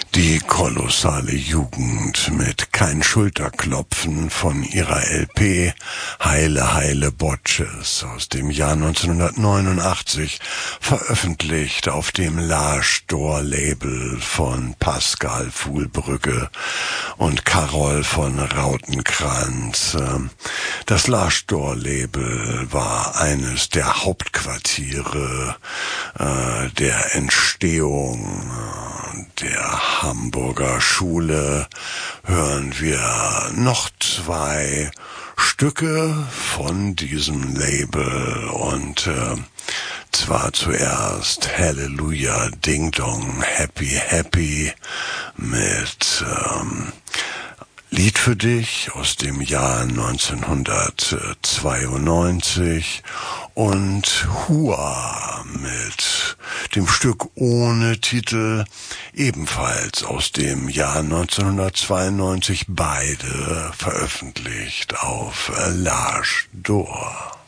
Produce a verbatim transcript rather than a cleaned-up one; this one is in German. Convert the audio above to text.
Die kolossale Jugend mit Kein Schulterklopfen von ihrer L P Heile Heile Botches aus dem Jahr neunzehnhundertneunundachtzig, veröffentlicht auf dem Larsch-Dor-Label von Pascal Fuhlbrücke und Carol von Rautenkranz. Das Larsch-Dor-Label war eines der Hauptquartiere äh, der Entstehung äh, der Hamburger Schule. Hören wir noch zwei Stücke von diesem Label und äh, zwar zuerst Halleluja Ding Dong Happy Happy mit ähm, Lied für dich aus dem Jahr neunzehnhundertzweiundneunzig und Hua mit dem Stück ohne Titel, ebenfalls aus dem Jahr neunzehnhundertzweiundneunzig, beide veröffentlicht auf Larsch-Dor.